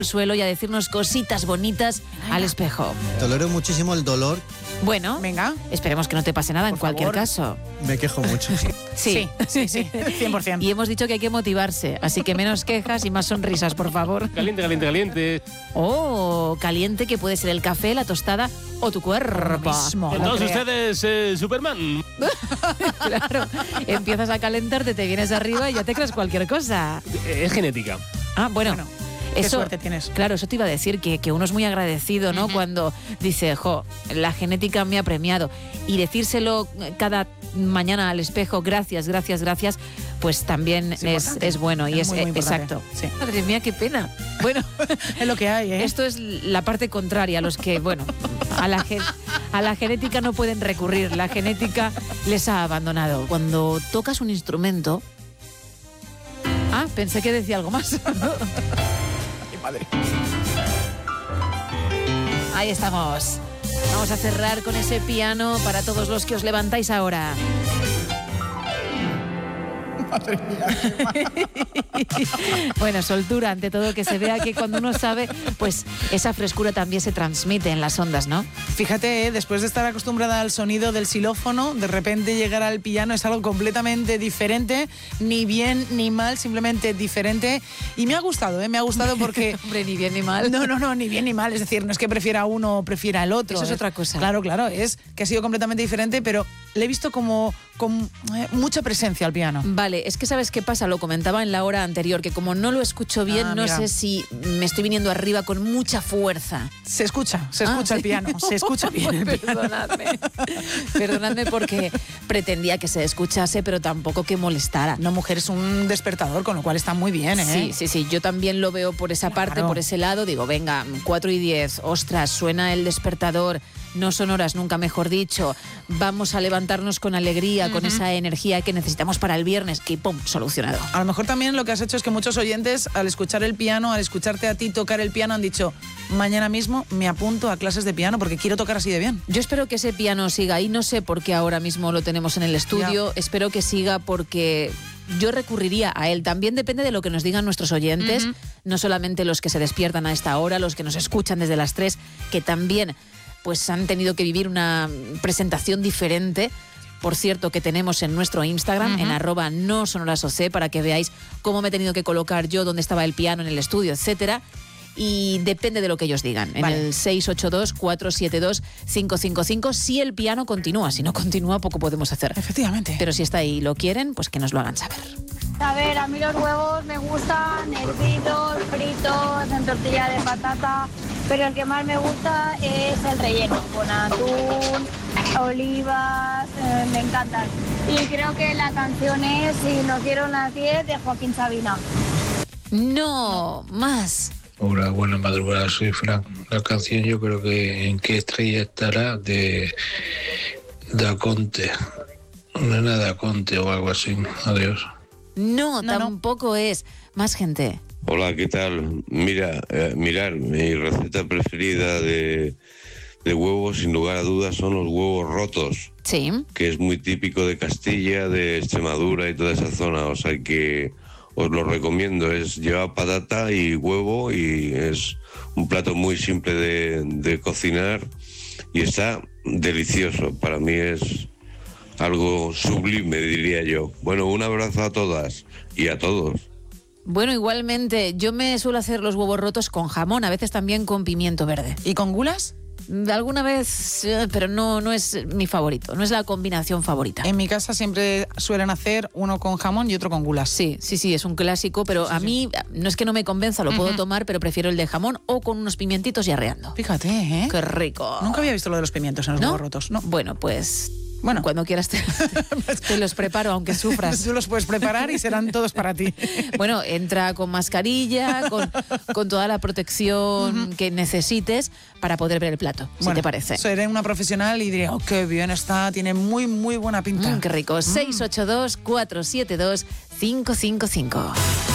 al suelo y a decirnos cositas bonitas al espejo. Tolero muchísimo el dolor. Bueno, Venga. esperemos que no te pase nada en cualquier favor. caso. Me quejo mucho. Sí. 100%. Y hemos dicho que hay que motivarse, así que menos quejas y más sonrisas, por favor. Caliente, caliente, caliente. Oh, caliente, que puede ser el café, la tostada o tu cuerpo. Mismo. Entonces ustedes, Superman. Claro, empiezas a calentarte, te vienes arriba y ya te crees cualquier cosa. Es genética. Ah, bueno. Qué suerte tienes. Claro, eso te iba a decir, que uno es muy agradecido, ¿no? Cuando dice, la genética me ha premiado. Y decírselo cada mañana al espejo, gracias, gracias, gracias, pues también es bueno. Y es muy importante. exacto. Sí. Madre mía, qué pena. Bueno, Es lo que hay, ¿eh? esto es la parte contraria, a los que, bueno, a la genética no pueden recurrir. La genética les ha abandonado. Cuando tocas un instrumento... Ah, pensé que decía algo más. Madre. Ahí estamos. Vamos a cerrar con ese piano para todos los que os levantáis ahora. Madre mía. Bueno, soltura, ante todo, que se vea que cuando uno sabe, pues esa frescura también se transmite en las ondas, ¿no? Fíjate, después de estar acostumbrada al sonido del xilófono, de repente llegar al piano es algo completamente diferente, ni bien ni mal, simplemente diferente. Y me ha gustado porque... Hombre, ni bien ni mal. No, ni bien ni mal. Es decir, no es que prefiera uno o prefiera el otro. Eso es otra cosa. Claro, es que ha sido completamente diferente, pero le he visto como con mucha presencia al piano. Vale, es que ¿sabes qué pasa? Lo comentaba en la hora anterior, que como no lo escucho bien, no mira. sé si me estoy viniendo arriba con mucha fuerza. Se escucha ¿sí? el piano, se escucha bien el piano. Perdonadme porque pretendía que se escuchase, pero tampoco que molestara. No, mujer, es un despertador, con lo cual está muy bien, ¿eh? Sí, yo también lo veo por esa parte, Claro. por ese lado. Digo, venga, 4:10, ostras, suena el despertador, no son horas, nunca mejor dicho. Vamos a levantarnos con alegría, con esa energía que necesitamos para el viernes, que ¡pum!, solucionado. A lo mejor también lo que has hecho es que muchos oyentes, al escuchar el piano, al escucharte a ti tocar el piano, han dicho, mañana mismo me apunto a clases de piano porque quiero tocar así de bien. Yo espero que ese piano siga ahí, no sé por qué ahora mismo lo tenemos en el estudio, espero que siga porque... Yo recurriría a él. También depende de lo que nos digan nuestros oyentes, no solamente los que se despiertan a esta hora, los que nos escuchan desde las 3, que también pues han tenido que vivir una presentación diferente. Por cierto, que tenemos en nuestro Instagram, en @nosonorasoc, para que veáis cómo me he tenido que colocar yo, dónde estaba el piano en el estudio, etcétera. Y depende de lo que ellos digan. En el 682-472-555, si el piano continúa. Si no continúa, poco podemos hacer. Efectivamente. Pero si está ahí y lo quieren, pues que nos lo hagan saber. A ver, a mí los huevos me gustan hervidos, fritos, en tortilla de patata, pero el que más me gusta es el relleno, con atún, olivas, me encantan. Y creo que la canción es Si nos dieron las 10 de Joaquín Sabina. No, más. Hola, buenas madrugadas, soy Frank. La canción yo creo que En qué estrella estará de Daconte. Nena Daconte o algo así. Adiós. No, tampoco es. Más gente. Hola, ¿qué tal? Mirar, mi receta preferida de huevos, sin lugar a dudas, son los huevos rotos. Sí. Que es muy típico de Castilla, de Extremadura y toda esa zona. O sea que os lo recomiendo. Lleva patata y huevo y es un plato muy simple de cocinar y está delicioso. Para mí es algo sublime, diría yo. Bueno, un abrazo a todas y a todos. Bueno, igualmente, yo me suelo hacer los huevos rotos con jamón, a veces también con pimiento verde. ¿Y con gulas? Alguna vez, pero no es mi favorito, no es la combinación favorita. En mi casa siempre suelen hacer uno con jamón y otro con gulas. Sí, es un clásico, pero a mí no es que no me convenza, lo puedo tomar, pero prefiero el de jamón o con unos pimientitos y arreando. Fíjate, ¿eh? ¡Qué rico! Nunca había visto lo de los pimientos en los huevos rotos, ¿no? Bueno, pues... Bueno, cuando quieras te los preparo, aunque sufras. Tú los puedes preparar y serán todos para ti. Bueno, entra con mascarilla, con toda la protección que necesites para poder ver el plato, si te parece. Seré una profesional y diré, oh, qué bien está, tiene muy, muy buena pinta. Qué rico. 682-472-555.